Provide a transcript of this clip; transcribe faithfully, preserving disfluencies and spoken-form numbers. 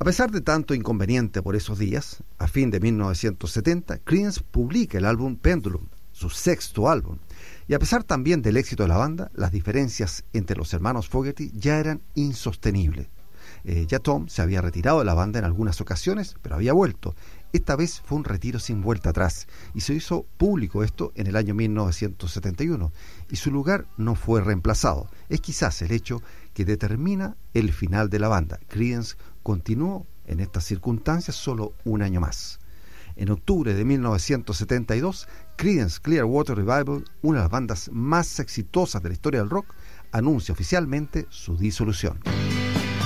pesar de tanto inconveniente por esos días, a fin de mil novecientos setenta, Creedence publica el álbum Pendulum, su sexto álbum, y a pesar también del éxito de la banda, las diferencias entre los hermanos Fogerty ya eran insostenibles. Eh, ya Tom se había retirado de la banda en algunas ocasiones, pero había vuelto. Esta vez fue un retiro sin vuelta atrás, y se hizo público esto en el año mil novecientos setenta y uno, y su lugar no fue reemplazado. Es quizás el hecho que determina el final de la banda. Creedence continuó en estas circunstancias solo un año más. En octubre de mil novecientos setenta y dos, Creedence Clearwater Revival, una de las bandas más exitosas de la historia del rock, anuncia oficialmente su disolución.